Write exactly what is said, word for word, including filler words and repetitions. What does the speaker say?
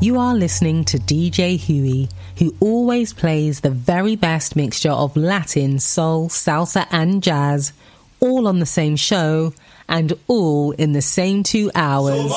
You are listening to D J Huey, who always plays the very best mixture of Latin, soul, salsa and jazz, all on the same show and all in the same two hours.